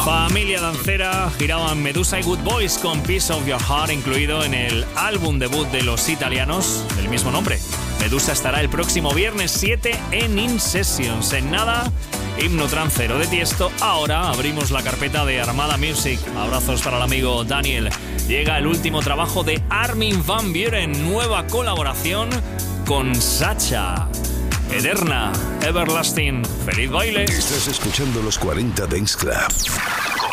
Familia dancera giraban Medusa y Good Boys con Piece of Your Heart, incluido en el álbum debut de los italianos del mismo nombre. Medusa estará el próximo viernes 7 en In Sessions. En nada, himno trancero de Tiesto. Ahora abrimos la carpeta de Armada Music. Abrazos para el amigo Daniel. Llega el último trabajo de Armin van Buuren, nueva colaboración con Sacha. Ederna, Everlasting. ¡Feliz baile! Estás escuchando los 40 Dance Club.